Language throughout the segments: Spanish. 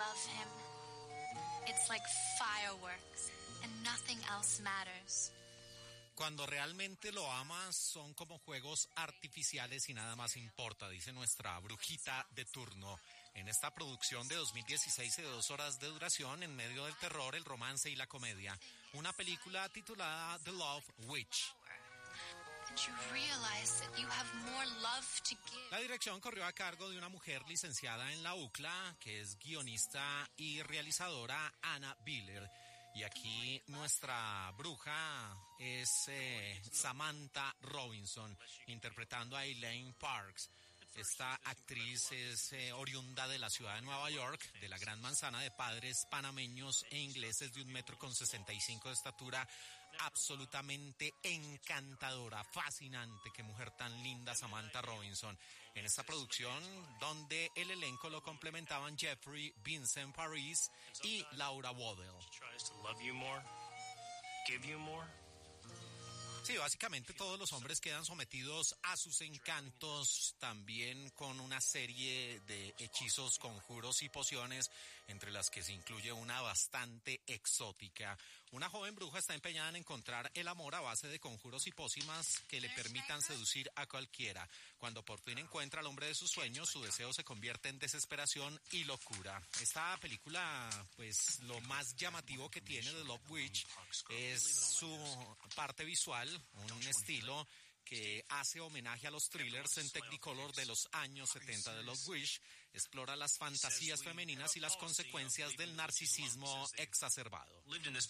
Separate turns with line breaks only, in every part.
love him, it's like fireworks and nothing else matters.
Cuando realmente lo amas, son como juegos artificiales y nada más importa, dice nuestra brujita de turno. En esta producción de 2016 de 2 horas de duración, en medio del terror, el romance y la comedia. Una película titulada The Love Witch. La dirección corrió a cargo de una mujer licenciada en la UCLA, que es guionista y realizadora, Anna Biller. Y aquí nuestra bruja es Samantha Robinson, interpretando a Elaine Parks. Esta actriz es oriunda de la ciudad de Nueva York, de la Gran Manzana, de padres panameños e ingleses, de 1,65 m de estatura, absolutamente encantadora, fascinante. Qué mujer tan linda, Samantha Robinson. En esta producción, donde el elenco lo complementaban Jeffrey Vincent Paris y Laura Waddell. Sí, básicamente todos los hombres quedan sometidos a sus encantos, también con una serie de hechizos, conjuros y pociones, entre las que se incluye una bastante exótica. Una joven bruja está empeñada en encontrar el amor a base de conjuros y pócimas que le permitan seducir a cualquiera. Cuando por fin encuentra al hombre de sus sueños, su deseo se convierte en desesperación y locura. Esta película, pues lo más llamativo que tiene de Love Witch es su parte visual, un estilo que hace homenaje a los thrillers en Technicolor de los años 70 de Love Witch, explora las fantasías femeninas y las consecuencias del narcisismo exacerbado.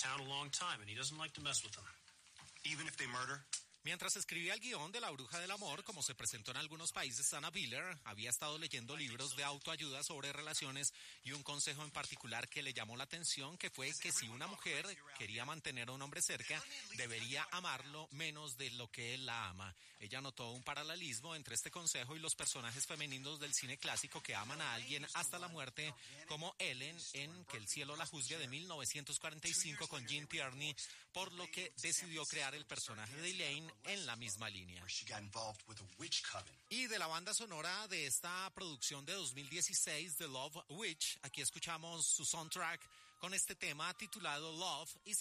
Mientras escribía el guión de La Bruja del Amor, como se presentó en algunos países, Anna Biller había estado leyendo libros de autoayuda sobre relaciones y un consejo en particular que le llamó la atención, que fue que si una mujer quería mantener a un hombre cerca, debería amarlo menos de lo que él la ama. Ella notó un paralelismo entre este consejo y los personajes femeninos del cine clásico que aman a alguien hasta la muerte, como Ellen en Que el cielo la juzgue de 1945 con Jim Tierney, por lo que decidió crear el personaje de Elaine en la misma línea. Y de la banda sonora de esta producción de 2016, The Love Witch, aquí escuchamos su soundtrack con este tema titulado Love is